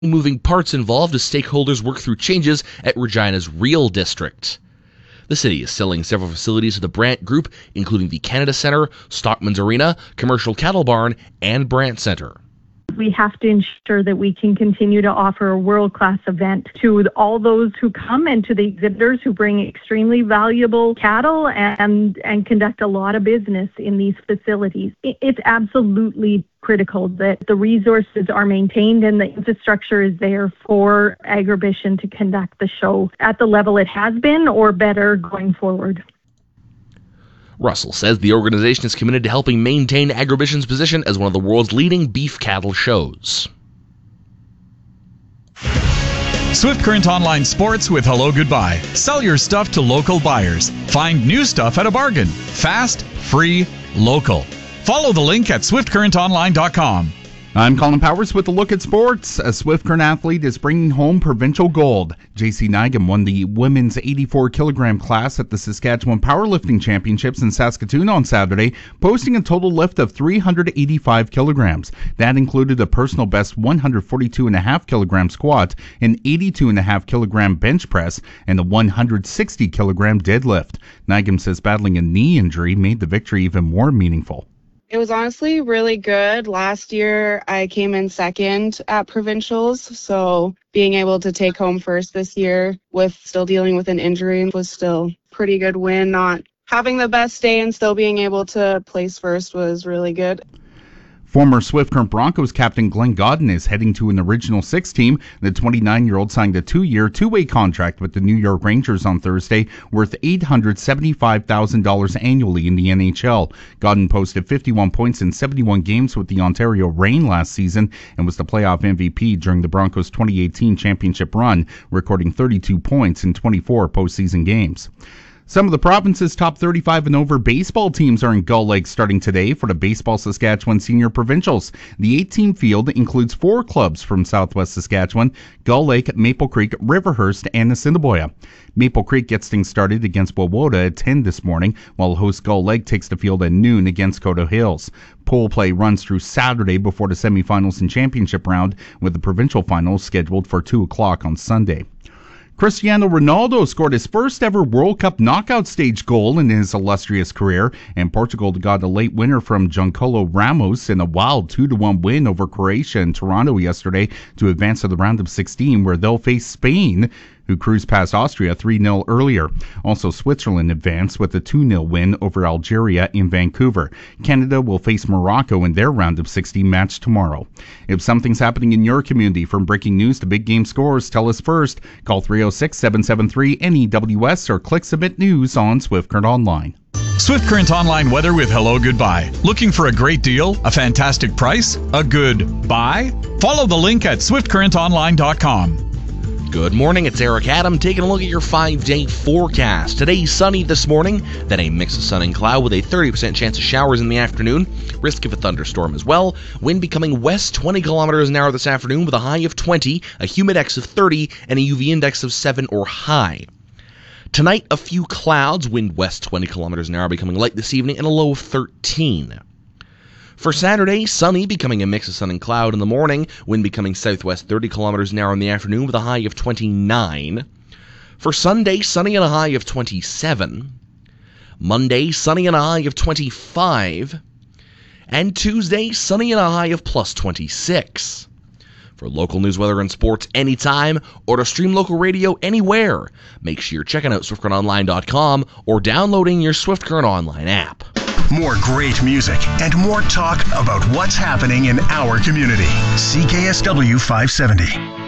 moving parts involved as stakeholders work through changes at Regina's Real District. The city is selling several facilities to the Brant Group, including the Canada Centre, Stockman's Arena, Commercial Cattle Barn, and Brant Centre. We have to ensure that we can continue to offer a world-class event to all those who come and to the exhibitors who bring extremely valuable cattle and conduct a lot of business in these facilities. It's absolutely critical that the resources are maintained and the infrastructure is there for Agribition to conduct the show at the level it has been or better going forward. Russell says the organization is committed to helping maintain Agribition's position as one of the world's leading beef cattle shows. Swift Current Online Sports with Hello Goodbye. Sell your stuff to local buyers. Find new stuff at a bargain. Fast, free, local. Follow the link at swiftcurrentonline.com. I'm Colin Powers with a look at sports. A Swift Current athlete is bringing home provincial gold. JC Nygam won the women's 84-kilogram class at the Saskatchewan Powerlifting Championships in Saskatoon on Saturday, posting a total lift of 385 kilograms. That included a personal best 142.5-kilogram squat, an 82.5-kilogram bench press, and a 160-kilogram deadlift. Nygam says battling a knee injury made the victory even more meaningful. It was honestly really good. Last year, I came in second at provincials, so being able to take home first this year with still dealing with an injury was still a pretty good win. Not having the best day and still being able to place first was really good. Former Swift Current Broncos captain Glenn Godden is heading to an Original Six team. The 29-year-old signed a 2-year, two-way contract with the New York Rangers on Thursday, worth $875,000 annually in the NHL. Godden posted 51 points in 71 games with the Ontario Reign last season and was the playoff MVP during the Broncos' 2018 championship run, recording 32 points in 24 postseason games. Some of the province's top 35 and over baseball teams are in Gull Lake starting today for the Baseball Saskatchewan Senior Provincials. The 8-team field includes 4 clubs from southwest Saskatchewan: Gull Lake, Maple Creek, Riverhurst, and Assiniboia. Maple Creek gets things started against Wawota at 10 this morning, while host Gull Lake takes the field at noon against Coteau Hills. Pool play runs through Saturday before the semifinals and championship round, with the provincial finals scheduled for 2 o'clock on Sunday. Cristiano Ronaldo scored his first ever World Cup knockout stage goal in his illustrious career, and Portugal got a late winner from Giancarlo Ramos in a wild 2-1 win over Croatia in Toronto yesterday to advance to the round of 16, where they'll face Spain, who cruised past Austria 3-0 earlier. Also, Switzerland advanced with a 2-0 win over Algeria in Vancouver. Canada will face Morocco in their round of 16 match tomorrow. If something's happening in your community, from breaking news to big game scores, tell us first. Call 306-773-NEWS or click Submit News on Swift Current Online. Swift Current Online weather with Hello Goodbye. Looking for a great deal, a fantastic price, a good buy? Follow the link at swiftcurrentonline.com. Good morning, it's Eric Adam taking a look at your 5-day forecast. Today, sunny this morning, then a mix of sun and cloud with a 30% chance of showers in the afternoon. Risk of a thunderstorm as well. Wind becoming west 20 kilometers an hour this afternoon with a high of 20, a humidex of 30, and a UV index of 7 or high. Tonight, a few clouds, wind west 20 kilometers an hour becoming light this evening, and a low of 13. For Saturday, sunny, becoming a mix of sun and cloud in the morning, wind becoming southwest 30 kilometers an hour in the afternoon with a high of 29. For Sunday, sunny and a high of 27. Monday, sunny and a high of 25. And Tuesday, sunny and a high of plus 26. For local news, weather, and sports anytime, or to stream local radio anywhere, make sure you're checking out SwiftCurrentOnline.com or downloading your Swift Current Online app. More great music and more talk about what's happening in our community. CKSW 570.